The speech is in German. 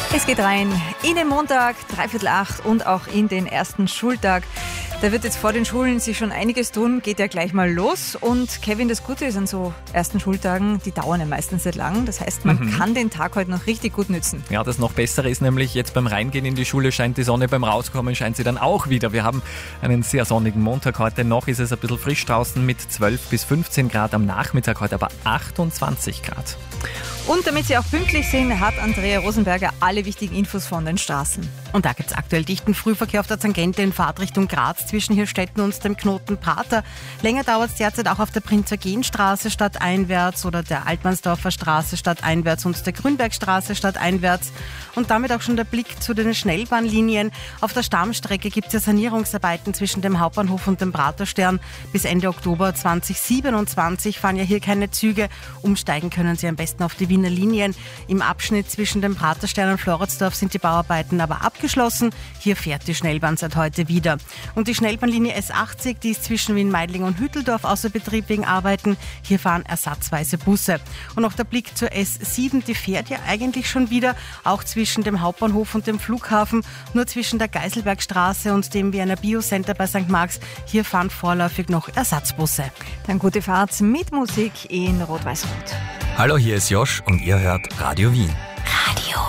Es geht rein in den Montag, 7:45 und auch in den ersten Schultag. Da wird jetzt vor den Schulen sich schon einiges tun, geht ja gleich mal los. Und Kevin, das Gute ist an so ersten Schultagen, die dauern ja meistens nicht lang. Das heißt, man kann den Tag heute noch richtig gut nützen. Ja, das noch Bessere ist nämlich, jetzt beim Reingehen in die Schule scheint die Sonne, beim Rauskommen scheint sie dann auch wieder. Wir haben einen sehr sonnigen Montag heute. Noch ist es ein bisschen frisch draußen mit 12 bis 15 Grad, am Nachmittag heute aber 28 Grad. Und damit Sie auch pünktlich sind, hat Andrea Rosenberger alle wichtigen Infos von den Straßen. Und da gibt es aktuell dichten Frühverkehr auf der Tangente in Fahrtrichtung Graz zwischen Hirstetten und dem Knoten Prater. Länger dauert es derzeit auch auf der Prinz-Eugen-Straße stadteinwärts oder der Altmannsdorfer Straße stadteinwärts und der Grünbergstraße stadteinwärts. Und damit auch schon der Blick zu den Schnellbahnlinien. Auf der Stammstrecke gibt es ja Sanierungsarbeiten zwischen dem Hauptbahnhof und dem Praterstern. Bis Ende Oktober 2027 fahren ja hier keine Züge. Umsteigen können Sie am besten auf die Wiener Linien. Im Abschnitt zwischen dem Praterstern und Floridsdorf sind die Bauarbeiten aber abgeschlossen. Hier fährt die Schnellbahn seit heute wieder. Und die Schnellbahnlinie S80, die ist zwischen Wien-Meidling und Hütteldorf außer Betrieb wegen Arbeiten. Hier fahren ersatzweise Busse. Und noch der Blick zur S7, die fährt ja eigentlich schon wieder, auch zwischen dem Hauptbahnhof und dem Flughafen. Nur zwischen der Geiselbergstraße und dem Wiener Biocenter bei St. Marx. Hier fahren vorläufig noch Ersatzbusse. Dann gute Fahrt mit Musik in Rot-Weiß-Rot. Hallo, hier ist Josh und ihr hört Radio Wien.